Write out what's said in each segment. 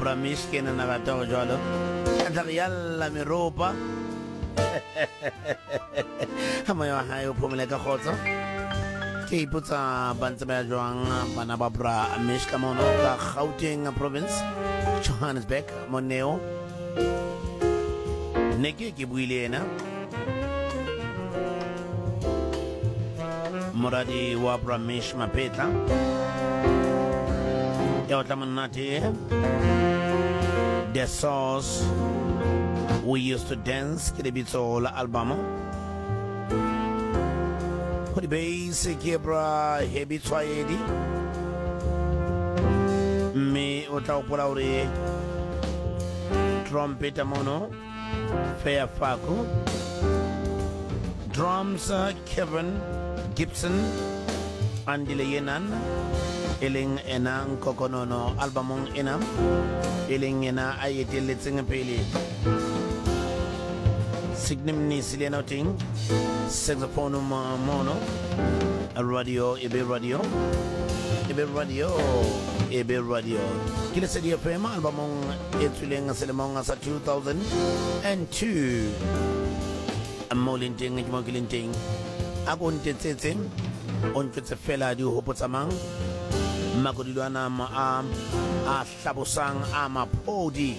Bramish ke na nagatago jalo Adarial la meropa Hamayo hayo pumile ka khotso Ke iputsa bantse ba jwang bana ba Bramish ka mono ka Gauteng province Johannesburg Moneo Neke ke buile na Moradi wa Bramish Mapeta Yautamanati The Sauce We Used to Dance Kilibito la album Kodi base kebra hebi twaedi Me utaupula uri Trumpeta mono Fair Faku Drums Kevin Gibson Andile Yenan Eling enang kokonono albumong enam Eling ena ayete letsing peli Signim ni silenoting Saxophone mono Radio Ebe Radio Ebe Radio Ebe Radio Kila sedia pema albumong etuling selemong sa 2002 Amolinting Mogilinting Akon tetete On tete fela di hopotsamang Makodilwana a sabosang ama podi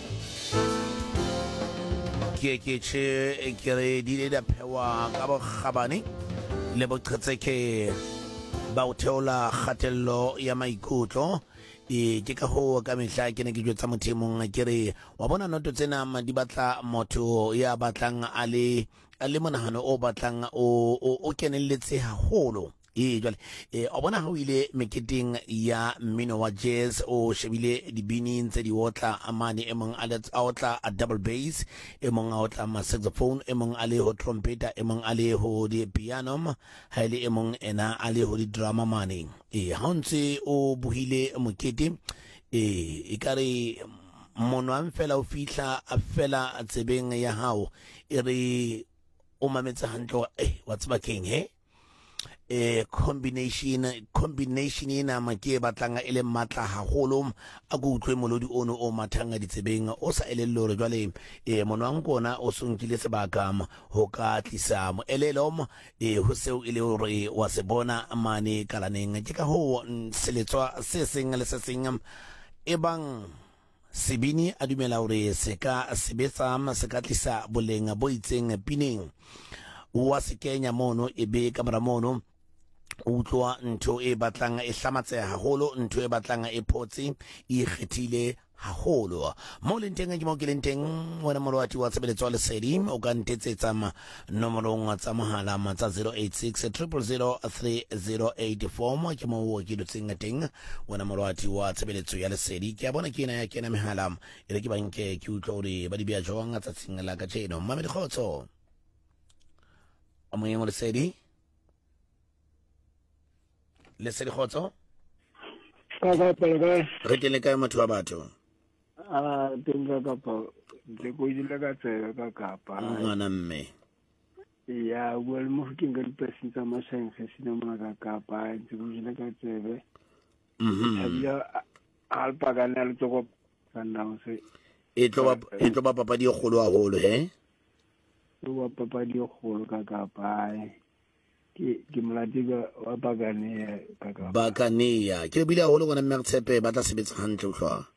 Kekeche kere dile da pewa kabo khabani Lebo tseke Bauteola khatello ya maikutlo ke ka ho ka mehla ke ne ke jwetsa mothemong kere wa bona noto tsena di batla motho ya batlang ale monahano o batlang o kenelletse haholo jwale o bona ha o ile meketing ya mmino wa jazz o shebile dibini ntse di otla amane emong a otla a double bass emong a otla ma saxophone emong ale ho trumpeter emong ale ho di piano haile emong ena ale ho di drama mane ha ntse o buhile mokete ikare mono amfela o fihla a fela tsebeng ya hao ere o mametsa hantlo what's baking he combination ina make batlanga ele matla haholo a go utlwe molodi ono o mathanga ditsebeng o sa elello re jwale mono ang kona o sunkile sebaka ho ka tlisa mo elelom ho seo ile hore wa se bona mane kalaneng ke ka ho seletswa se seng le se seng ebang Sibini a dumela hore se ka sebetsa se ka tlisa boleng bo itseng pineng wa se kenya mono ebe kamera mono utlwa ntho e batlang e hlamatseha haholo ntho e batlang e photse e kgethile haholo mo lenteng ke mo ke lenteng wena molwati wa tsebeletswa le sedi o ka ntetsetsa nomoro tsa mohala tsa 086 000 3084 mo ke mo o ke dutseng teng wena molwati wa tsebeletswa ya le sedi ke a bona ke ena ya kena mehala ere ke banke ke utlwa hore ba di bia jwang tsa tsingela ka tsheno mame di khotso amoyeng le sedi le sedi khotso re tele kae motho wa batho tenga kapa le go ile ka tsela ka kapa ngwana mme ya well mo kinga le presenta ma science sino mona ka kapa ntse go ile ka tsebe ya alpa ga le tsoko sana se e tlo ba papadi e kgolo haholo he wa papadi e kgolo ka kapa ke molatika wa Bakania ke bile haholo gona mme tshepe ba tla sebetsa hantle hlwa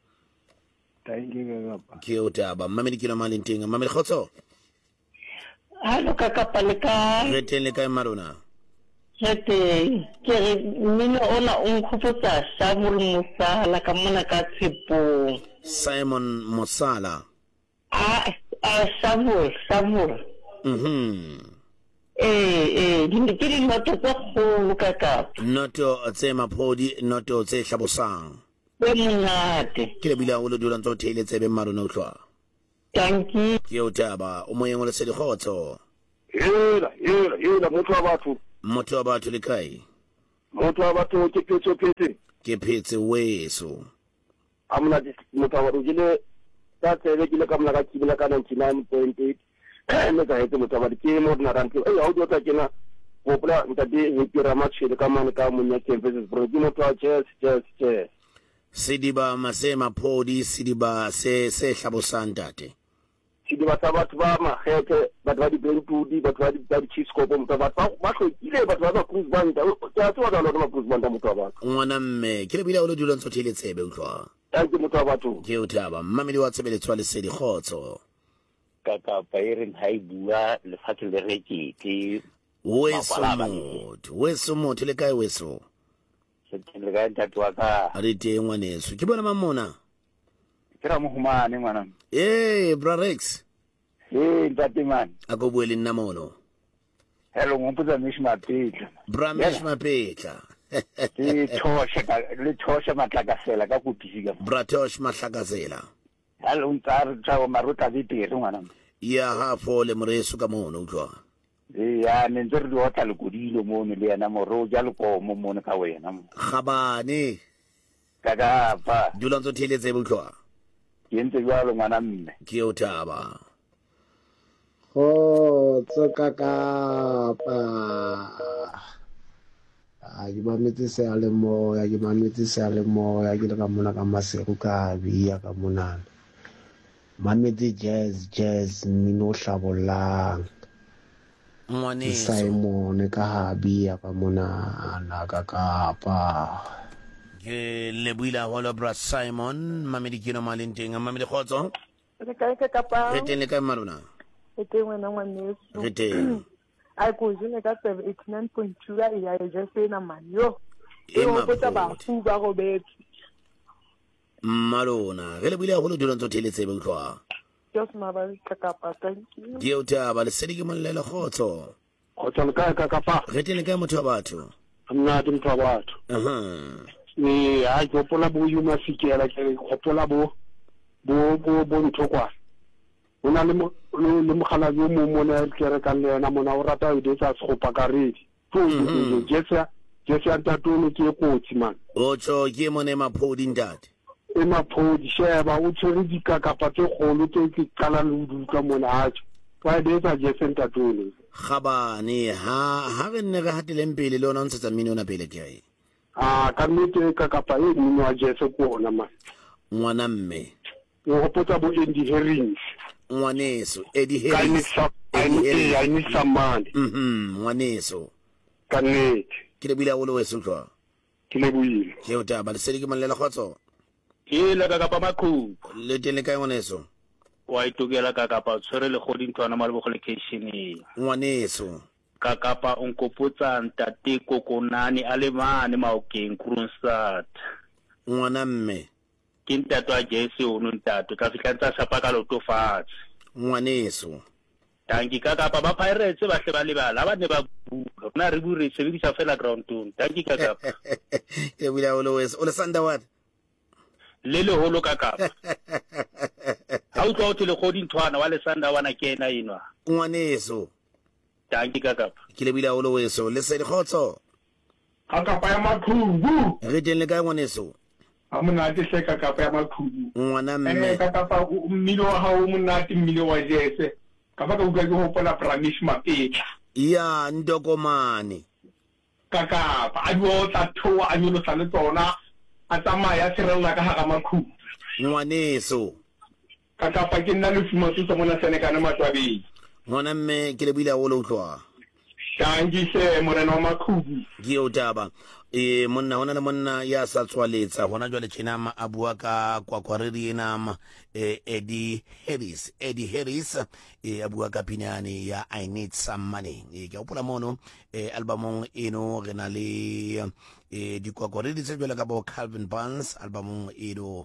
ke o taba mamedi ke no malenteng mamedi khotso Hallo kaka paleka re teng le kae marona Jete ke mmino ona o nkgopotsa Samuel Mosala ka mona ka Tshepo Simon Mosala Samuel ke di noto tse kgolo kaka noto tse mapodi noto tse hlabosang be monate ke le bile haholo dula ntse o theile tsebe marona o hlwa thank you ke o taba o moyeng o le sedi khotso motho wa batho le kae motho wa batho ke phetse weso amna motho wa rujile ta tsebe ke le ka mona ka kibila ka 99.8 me ka hetse motho wa ke mo na rantlo ha o dota kena go pla ntate he pira matshele ka mane ka monya campus bro ke motho wa chess Sidiba masema phodi sidiba se hlabosang tate. Sidiba sa batho ba magete batho ba di Brentwood batho ba di Chiscope motho ba ile batho ba cruise banda ya tsoa ba lo cruise banda motho ba ngwana mme ke le bila o lo dula ntse thele tsebe utlwa thank you motho ba batho ke o thaba mmameli wa tsebeletswa le sedi khotso ka paireng ha e bua le fatse le rekete weso motho le kae weso le ga ntate wa ka a re teng ngwaneso ke bona mamona ke ra mo humane ngwana bra Rex ntate man a go buele nna mono hello ngopotsa Mish Mapetla bra Mish Mapetla le thosha matlakasela ka kutisika bra Tosh matlakasela hello ntsare tsago maruta ditire ngwana ya ha fole moreso ka mono utlwa ya ne ntse re hotla le kodilo mono le yana moro ja le komo mono ka wena gabane ka pa dula ntse theletse utlwa ke ntse jalo ngwana mme ke o thaba Tsokakapa ke mametse sealemoya ke le ka mona ka masego ka bia ka monana mametse jazz mmino o hlabollang ngwaneso Simon ka habia ka monana ka Kapa ke le buila hola bra Simon mamedi kino malinteng mamedi khotso Re kae ka Kapa? re teng le kae marona Re teng wena ngwaneso. re teng Ai go jine ka 89.2 ya jese na manyo. E Go botsa ba mapodi. fu ba go betsi. malona re le buila holo dula ntse theletse be utlwa Just ma ba ka Kapa thank you. ke o thaba le sedi ke molele khotso khotsa le ka pa re teng le kae motho wa batho nna ke motho wa batho ha ke opola bo yuma fikela ke opola bo ntokwa ona le mogala yo mo mona ke re ka le yena mona o rata o ditsa segopa ka redi to jetsa tatolo ke kotsi man otsho ke mone maphodi ntate e maphodi sheba o tshwere dikakapa tse kgolo tse ke qala le uduka mona hatsho wa ditsa jetsa tatolo gabane ha re nne re hateleng pele le ona o ntshetsa mmino ona pele ke ai ka nnete kakapa e mmino wa jetsa ko ona man ngwana mme o hopotsa bo Andy Herrings ngwaneso Eddie I Harris need some money. ngwaneso Ka nnete ke le buile holo weso utlwa ke le buile ke o taba le sedi ke molele khotso ke la ka Kapa makhu le teng le kae ngwaneso wa itokela ka Kapa tshwere le goding tswana malebo location ngwaneso ka Kapa onkopotsa ntate kokonane a le mane maokeng Kroonstad ngwana mme ke ntate wa Jesse o no ntate tla fihla ntsa shapa ka loto fatshe ngwaneso tanki ka Kapa ba Pirates ba hle ba lebala ba ne ba bua na re bure sebedisa fela ground tone tanki ka Kapa ke buile holo weso o le sanda what le holo ka Kapa ha o tlo le goding tswana wa le sanda wana ke ena inwa ngwaneso tanki ka Kapa ke le buile holo weso le sedi khotso ka Kapa ya Makhubu re teng le kae ngwaneso a monate hle ka Kapa ya Makhubu ngwana mme ka Kapa mmino wa hao monate mmino wa jese ka ba ka utlwa ke hopola Bramish Mapetla ya ntokomane ka Kapa a diotla thoa a nyolo sa le tsona a tsamaya serela ka hara Makhubu ngwaneso ka Kapa ke nna le fumatso sa mona senekane matwabeng ngwana mme ke le buile holo utlwa Shangise morena wa Makhubu ke o taba monna hona le monna ya sa tswaletsa hona jwale tjena a bua ka kwakwaredi ena Eddie Harris a bua ka pinyane ya I Need Some Money ke hopola mono albumong eno re na le dikwakwaredi tse jwale ka bo Calvin Barnes albumong eno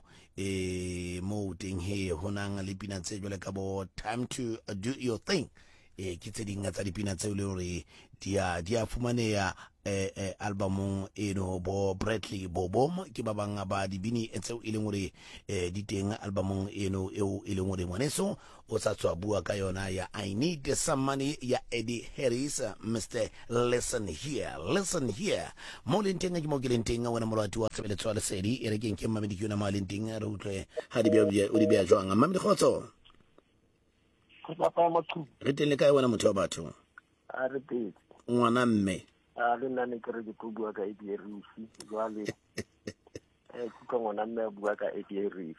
mo teng he honang le pina tse jwale ka bo Time to Do Your Thing ke tse ding tsa dipina tse le hore dia fumaneya albumong eno bo Bradley Bobom ke ba bang ba dibini tseo e leng hore di teng albumong eno eo e leng hore ngwaneso o sa tswa bua ka yona ya I Need Some Money ya Eddie Harris Mr. Listen here mo lenteng ke mo ke lenteng wena molati wa tsebeletswa le sedi e re ke mamedi ke yona ma lenteng re utlwe ha di bia jwang mamedi khotso Papa Makhubu re teng le kae wena motho wa batho a re tetse ngwana mme le nna ne ke re ke bua ka Eddie Harris jwale Kuka ngwana mme bua ka Eddie Reef.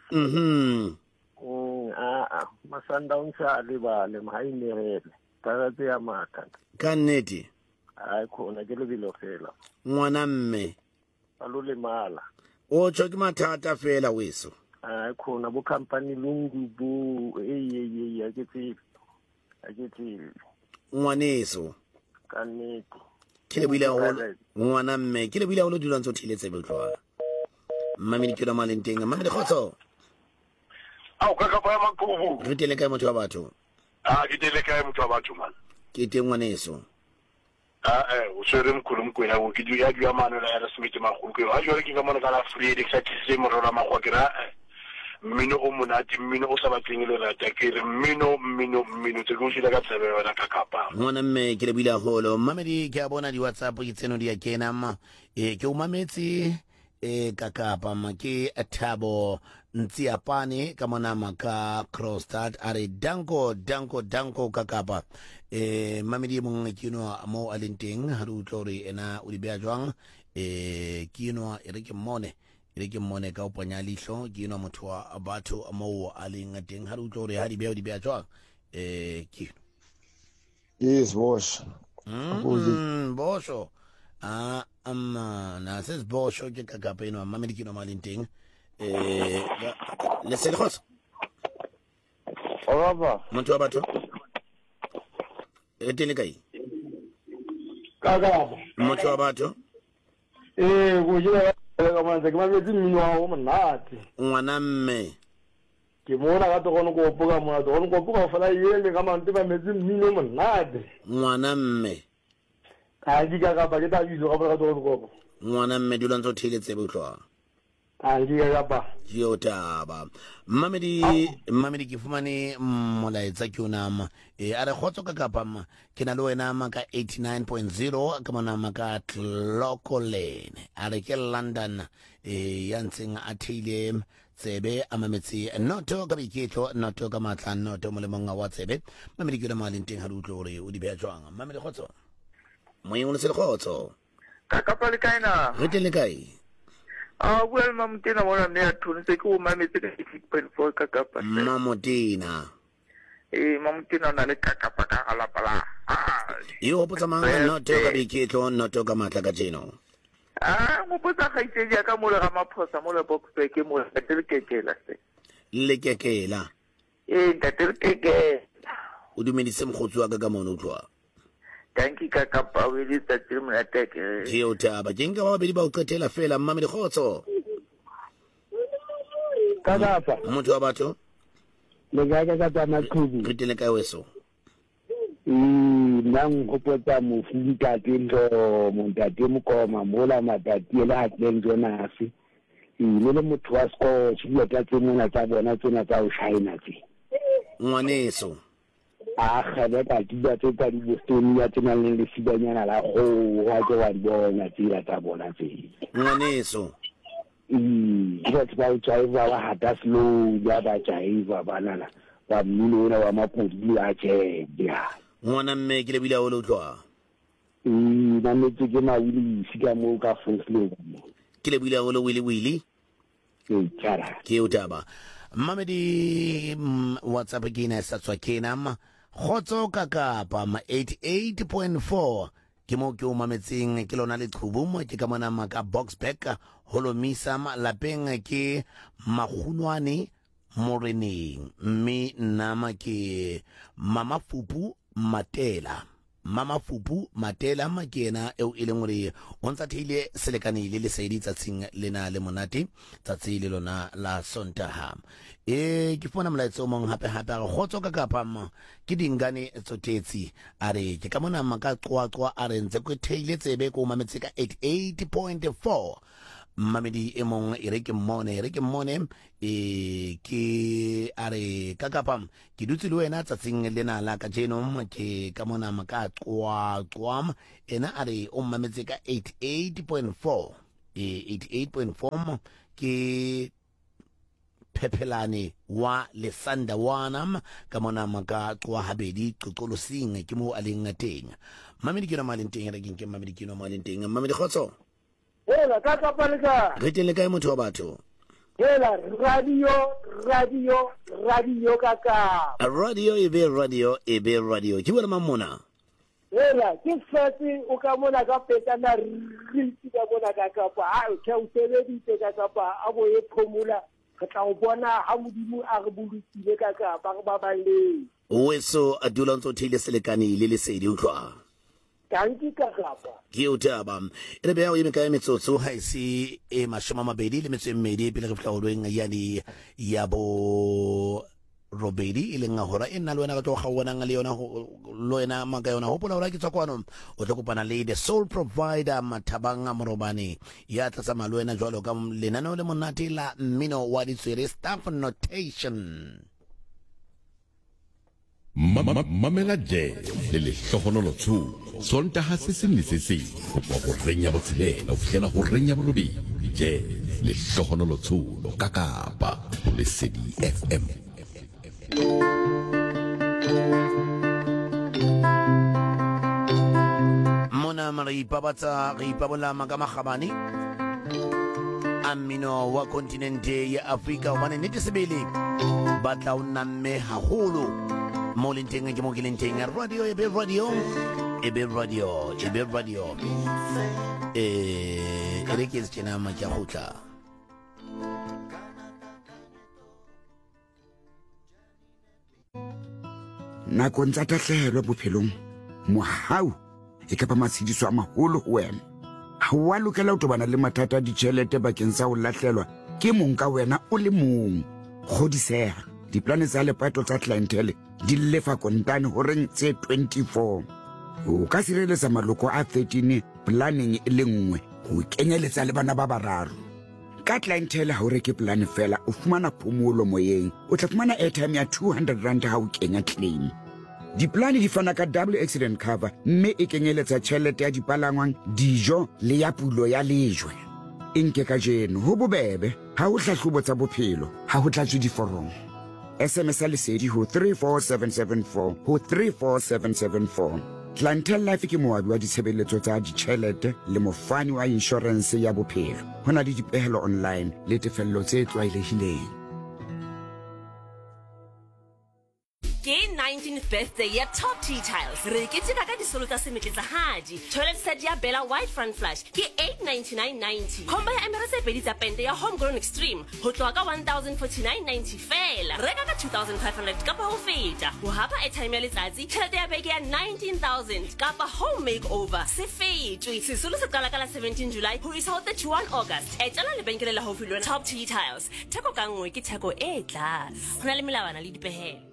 Ma-Sundowns a lebale mahainegele ka tse ya maka. Ka nnete Ai khona ke lebelo fela. ngwana mme Ba lo le mala. o tsho ke mathata fela weso. Ai khona bo company lungu bo a ke tsebe. Ngwaneso Ka nnete. ke le buile haholo ngwana mme ke le buile haholo dulang tso thiletse botlwa mmamedi ke lo malenteng mmamedi khotso Au ka pa makubu. re tele kae motho wa batho Ke tele kae motho wa batho man. ke teng ngwaneso O swere mkhulu mkwena o ke di ya di amana la ya smith magolo ke ha jwale ke ka mona ka la free de satisfy mo rona magwa ke ra mmino o monate mmino o sa batleng le rata ke re mmino tse go shila ka tsebe wena ka kapa ngwana mme ke le buile haholo mmamedi ke a bona di WhatsApp ke tseno di ya kena ma ke o mametse ka kapa ma ke Thabo Ntsiapane ka mona maka Kroonstad are danko ka kapa mamedi mong ke no mo alenteng ha re utlore ena o di bea jwang ke no e re ke mmone ka o ponya lihlo ke no motho wa batho mo a leng teng ha re utlore ha di bea jwang ke Yes, boss. Bosho na says bosho ke ka kapa eno mamedi ke no malenteng le selkhos Oraba. motho wa batho e tele kae Kaga. motho wa batho Go jela ka mantse ke mametse mmino wa go monate. ngwana mme Ke mona ka tokono go poka mona tokono go poka fela yele ka mantse ba metse mmino monate. ngwana mme Ka di ka ba ke ta biso ka ba tokono go. ngwana mme dulang tso thiletse botlwa Di ka ba. yo taba mmamedi ke fumane molaetsa ke onama a re khotso ka kapama ke na le wena ma ka 89.0 ka mona ma ka Tlokolene a re ke London ya ntseng a theile tsebe a mametse noto ka biketlo noto ka matla noto mo le monga wa tsebe mmamedi ke le malenteng ha re utlo re o di bea jwang mmamedi khotso moeng o le khotso ka kapa le kaina re tele kae well mamtena mona ne athuni se ke o mametse ka 8.4 ka kapa mamotena mamtena na le ka kapa ka alapala yo hopotsa manga noto ka biketlo noto ka matla ka jeno mo potsa ga itse ka mo le ga maphosa mo le box ke mo le telekekela se le kekela ka telekeke o dumedise mogotsi wa ka mona o tlwa thank you ka kapa we le tsatsile mo ateke ke o taba ke nka ba bedi ba o qetela fela mmamedi khotso Ka ba. motho wa batho Le ga ka tsa maqhubu. re tele kae weso Nang go potsa mo futa tento mo ntate mo koma mola matati le Atlant Jonas. Le motho wa sko tshile ka tsena tsa bona tsena tsa o shine tse. ngwaneso Kgale ka diba tse ka di bostoni ya tsena le sibanyana la go wa ke wa bona tsela tsa bona tse. ngwaneso Ke ba driver wa hata slow ya ba driver banana ba mmino wa mapodi a je ya. ngwana mme ke le bila o lo tlwa Na metse ke ma wili sika mo ka fonslo. ke le bila o lo wili Tjara. ke o taba mmamedi WhatsApp ke ina sa tswa kena ma khotso ka kapa ma 88.4 ke mo ke o mametseng ke lona le qhubu mo ke ka mona ma ka Boxback holomisa ma lapeng ke magunwane moreneng mme nna ke mama fupu matela makena eo e leng gore o ntsa theile selekanile le saidi tsatsing lena le monate tsatsi le lona la Sontaha ke fona molaetsa o mong hape a re khotso ka kapama ke dingane tsotetsi a re ke ka mona maka qoaqwa a re ntse ko theile tsebe ko mametse ka 88.4 mamedi e mong e re ke mmone ke a re ka kapam ke dutse le wena tsatsing lena la ka jeno ke ka mona maka qoaqwa ena a re o mametse ka 88.4 88.4 ke Phephelane wa Lesanda Wanam ka mona maka qoa habedi qoqolosing ke mo a leng teng mamedi ke no malenteng re ke mamedi ke no malenteng mamedi khotso Hela ka kapaleka. re teng le kae motho wa batho? Hela radio kaka. Radio e be radio ke bona mamona. Hela ke fetse o ka mona ka petana riti ka bona ka kapa a o tla o sebeditse ka kapa a bo e phomula ka tla o bona ha modimo a re bolutile ka kapa ba baleng. Weso a dula ntse o theile selekane le lesedi utlwa. Kanki ka kapa. Ke o taba ere be ya o eme ka metsotso ha ise e 22 pele re fihla ho lweng yani ya bo robedi ile nga hora e nna le wena ka tlo ga bona nga le yona lo ena maka yona hopola hore ke tswa kwano o tlo kopana le the soul provider Mathabanga Morobane ya tsa malo wena jwalo ka lenaneo le monate la mmino wa ditswere staff notation. Mamela je le hlogonolo tsho sontaga se se le se se go go renya botshelela o fitlhela go renya borobi je le hlogonolo tsho lo ka Kapa le Lesedi FM. Mona re ipabola magamagabane amino wa kontinente ya Afrika hobane nnete sebele batla o namme haholo mo lenteng ke mo ke lenteng radio e be radio ere ke tsena ma tja khutla nakong tsa tahlehelo bophelong mohau e ka ba matshidiso a maholo ho wena ha wa lokela ho tobana le mathata a ditjhelete bakeng sa ho lahlelwa ke mong ka wena o le mong kgodiseha diplane tsa lepato tsa clientele di lefa kontane ho reng tse 24 o ka sireletsa maloko a 13 planning e le nngwe ho kenyeletsa le bana ba bararo ka clientele ha o reke plan fela o fumana phomolo moyeng o tla fumana airtime ya 200 rand ha o kenya claim. Diplane di fana ka double accident cover mme e kenyeletsa tjhelete ya dipalangwang dijo le ya pulo ya lejwe inke ka jeno ho bobebe ha o hlahlobo tsa bophelo ha ho tlatswe diforomo SMS lesedi ho 34774 ho 34774 Clientele Life ke moabi wa ditshebeletso tsa ditjhelete le mofani wa insurance ya bophelo hona le dipehelo online le tefello tse tlwaelehileng. Ke 19th birthday ya Top Tea Tiles. Re ke tsena ka disolo tsa semetletsahadi. Toilet set ya Bella White Front Flush ke 899.90. Combo ya Emirates e pedi tsa pente ya Homegrown Extreme ho tloha ka 1049.90 fela. Reka ka 2500 kapa ho feta. Ho hapa airtime ya letsatsi, tjhelete ya beke ya 19,000 kapa home makeover. Se fetwe. Sesolo se qala ka la 17 July ho isa ho 31 August. Etela lebenkele la haufi le Top Tea Tiles. Theko ka nngwe ke theko e tlase. Hona le melawana le dipehelo.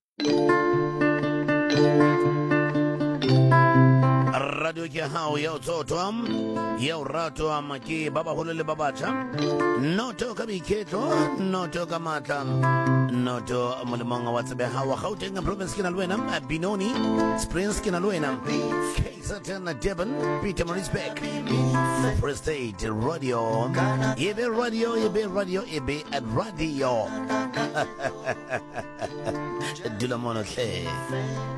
Radio ke hao ya utoto ya urato amaki baba holo le babacha noto ka biketlo noto ka matla noto molemong wa tsebe hawa Gauteng province kina lwena Binoni Springs kina lwena KZN Devon Peter Marisbeck Free State Radio ebe radio at radio Dula mono hle